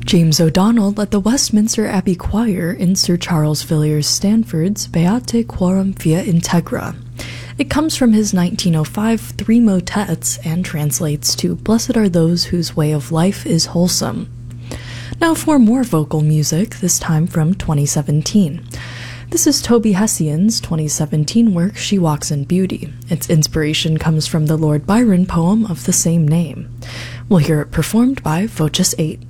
James O'Donnell led the Westminster Abbey Choir in Sir Charles Villiers Stanford's Beate Quorum Via Integra. It comes from his 1905 three motets and translates to "Blessed are those whose way of life is wholesome." Now for more vocal music, this time from 2017. This is Toby Hessian's 2017 work, She Walks in Beauty. Its inspiration comes from the Lord Byron poem of the same name. We'll hear it performed by Voces 8.